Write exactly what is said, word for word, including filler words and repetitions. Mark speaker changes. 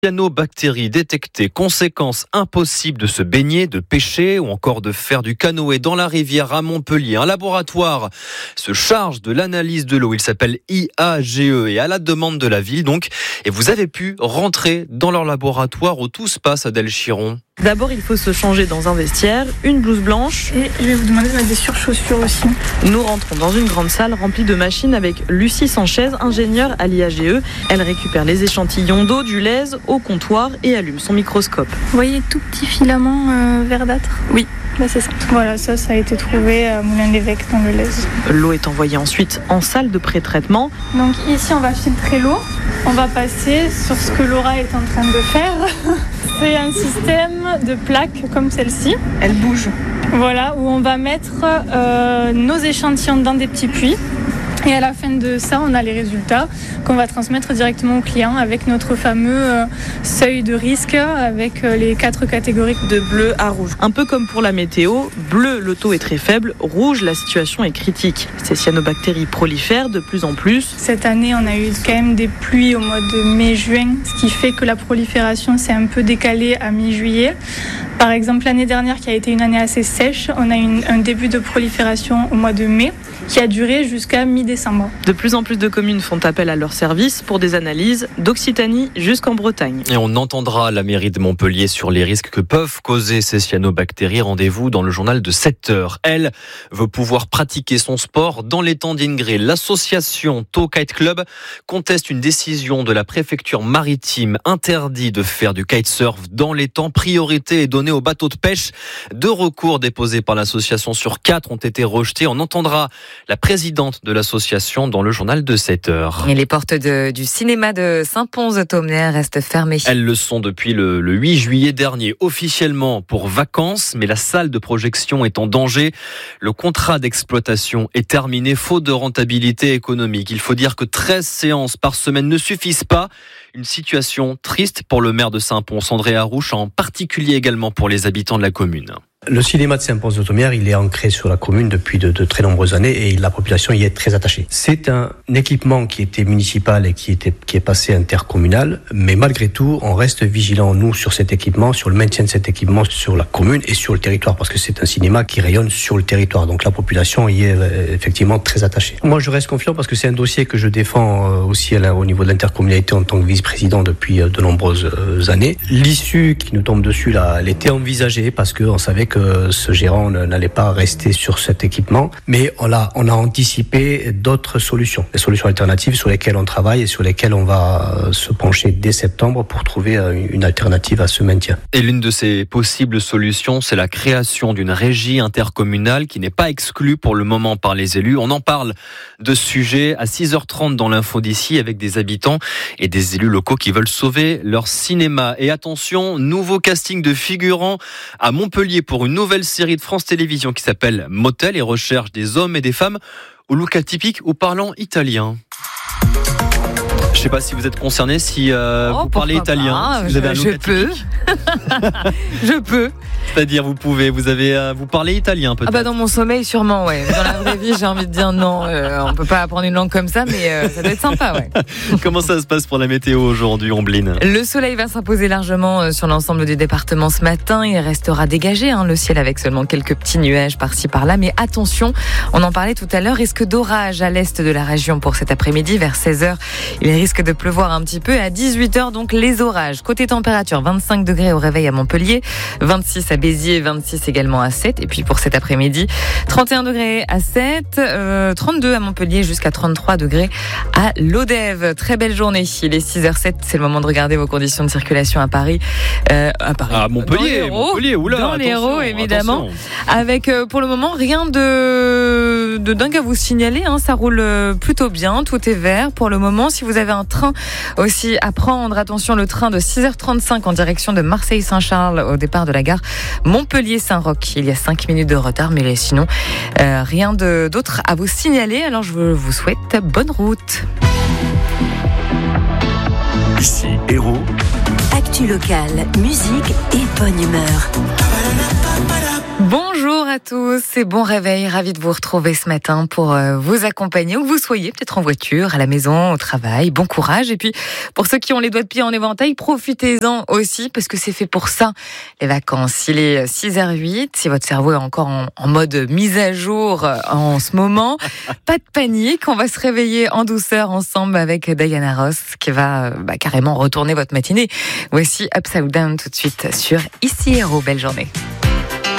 Speaker 1: Cyanobactéries détectées, conséquence impossible de se baigner, de pêcher ou encore de faire du canoë dans la rivière à Montpellier. Un laboratoire se charge de l'analyse de l'eau. Il s'appelle I A G E et à la demande de la ville donc. Et vous avez pu rentrer dans leur laboratoire où tout se passe, Adèle Chiron.
Speaker 2: D'abord, il faut se changer dans un vestiaire, une blouse blanche.
Speaker 3: Et je vais vous demander de mettre des surchaussures aussi.
Speaker 2: Nous rentrons dans une grande salle remplie de machines avec Lucie Sanchez, ingénieure à l'I A G E. Elle récupère les échantillons d'eau du lèse au comptoir et allume son microscope.
Speaker 3: Vous voyez tout petit filament euh, verdâtre ?
Speaker 2: Oui.
Speaker 3: Bah c'est ça. Voilà, ça, ça a été trouvé à Moulin-l'Évêque dans le lèse.
Speaker 2: L'eau est envoyée ensuite en salle de pré-traitement.
Speaker 3: Donc ici, on va filtrer l'eau. On va passer sur ce que Laura est en train de faire. C'est un système de plaques comme celle-ci.
Speaker 2: Elle bouge.
Speaker 3: Voilà, où on va mettre euh, nos échantillons dans des petits puits. Et à la fin de ça, on a les résultats qu'on va transmettre directement au client avec notre fameux euh, seuil de risque avec euh, les quatre catégories.
Speaker 2: De bleu à rouge. Un peu comme pour la météo, bleu, le taux est très faible, rouge, la situation est critique. Ces cyanobactéries prolifèrent de plus en plus.
Speaker 3: Cette année, on a eu quand même des pluies au mois de mai-juin, ce qui fait que la prolifération s'est un peu décalée à mi-juillet. Par exemple, l'année dernière, qui a été une année assez sèche, on a eu une, un début de prolifération au mois de mai, qui a duré jusqu'à mi-décembre.
Speaker 2: De plus en plus de communes font appel à leurs services pour des analyses d'Occitanie jusqu'en Bretagne.
Speaker 1: Et on entendra la mairie de Montpellier sur les risques que peuvent causer ces cyanobactéries. Rendez-vous dans le journal de sept heures. Elle veut pouvoir pratiquer son sport dans les temps d'Ingré. L'association Tow Kite Club conteste une décision de la préfecture maritime interdit de faire du kitesurf dans les temps. Priorité est donnée aux bateaux de pêche. Deux recours déposés par l'association sur quatre ont été rejetés. On entendra la présidente de l'association dans le journal de sept heures.
Speaker 4: Et les portes de, du cinéma de Saint-Pons-de-Thomner restent fermées.
Speaker 1: Elles le sont depuis le, le huit juillet dernier, officiellement pour vacances, mais la salle de projection est en danger. Le contrat d'exploitation est terminé, faute de rentabilité économique. Il faut dire que treize séances par semaine ne suffisent pas. Une situation triste pour le maire de Saint-Pons, André Harouche, en particulier également pour les habitants de la commune.
Speaker 5: Le cinéma de Saint-Pons-de-Thomner, il est ancré sur la commune depuis de, de très nombreuses années et la population y est très attachée. C'est un équipement qui était municipal et qui, était, qui est passé intercommunal, mais malgré tout, on reste vigilant, nous, sur cet équipement, sur le maintien de cet équipement sur la commune et sur le territoire, parce que c'est un cinéma qui rayonne sur le territoire. Donc la population y est euh, effectivement très attachée. Moi, je reste confiant parce que c'est un dossier que je défends euh, aussi à, au niveau de l'intercommunalité en tant que vice-président depuis euh, de nombreuses euh, années. L'issue qui nous tombe dessus, là, elle était envisagée parce qu'on savait que ce gérant n'allait pas rester sur cet équipement, mais on a, on a anticipé d'autres solutions, des solutions alternatives sur lesquelles on travaille et sur lesquelles on va se pencher dès septembre pour trouver une alternative à ce maintien.
Speaker 1: Et l'une de ces possibles solutions, c'est la création d'une régie intercommunale qui n'est pas exclue pour le moment par les élus. On en parle de ce sujet à six heures trente dans l'info d'ici avec des habitants et des élus locaux qui veulent sauver leur cinéma. Et attention, nouveau casting de figurants à Montpellier pour une nouvelle série de France Télévisions qui s'appelle Motel et recherche des hommes et des femmes au look atypique ou parlant italien. Je ne sais pas si vous êtes concerné, si euh,
Speaker 4: oh,
Speaker 1: vous parlez italien, si vous avez un look
Speaker 4: je
Speaker 1: atypique.
Speaker 4: peux. Je peux.
Speaker 1: C'est-à-dire, vous pouvez, vous avez, euh, vous parlez italien peut-être.
Speaker 4: Ah bah dans mon sommeil sûrement, ouais. Dans la vraie vie, j'ai envie de dire non, euh, on peut pas apprendre une langue comme ça, mais euh, ça doit être sympa, ouais.
Speaker 1: Comment ça se passe pour la météo aujourd'hui, Ombline ?
Speaker 4: Le soleil va s'imposer largement sur l'ensemble du département ce matin. Il restera dégagé, hein, le ciel avec seulement quelques petits nuages par-ci par-là. Mais attention, on en parlait tout à l'heure, risque d'orage à l'est de la région pour cet après-midi vers seize heures. Il risque de pleuvoir un petit peu. À dix-huit heures, donc les orages. Côté température, vingt-cinq degrés au réveil à Montpellier, vingt-six à Béziers, vingt-six également à Sète. Et puis pour cet après-midi, trente et un degrés à Sète, euh, trente-deux à Montpellier, jusqu'à trente-trois degrés à Lodève. Très belle journée. Il est six heures zéro sept. C'est le moment de regarder vos conditions de circulation à Paris. Euh, à Paris.
Speaker 1: À Montpellier.
Speaker 4: Dans
Speaker 1: Montpellier, oula,
Speaker 4: Dans l'Hérault, évidemment.
Speaker 1: Attention.
Speaker 4: Avec, euh, pour le moment, rien de, de dingue à vous signaler. Hein. Ça roule plutôt bien. Tout est vert pour le moment. Si vous avez un train aussi à prendre, attention, le train de six heures trente-cinq en direction de Marseille-Saint-Charles au départ de la gare Montpellier-Saint-Roch. Il y a cinq minutes de retard, mais sinon, euh, rien de, d'autre à vous signaler. Alors, je vous souhaite bonne route.
Speaker 6: Ici, Hérault.
Speaker 7: Actu locale, musique et bonne humeur.
Speaker 4: Bonjour. Bonjour à tous et bon réveil. Ravi de vous retrouver ce matin pour vous accompagner où que vous soyez, peut-être en voiture, à la maison, au travail. Bon courage. Et puis, pour ceux qui ont les doigts de pied en éventail, profitez-en aussi parce que c'est fait pour ça, les vacances. Il est six heures huit. Si votre cerveau est encore en, en mode mise à jour en ce moment, pas de panique. On va se réveiller en douceur ensemble avec Diana Ross qui va bah, carrément retourner votre matinée. Voici Upside Down tout de suite sur Ici Héros. Belle journée.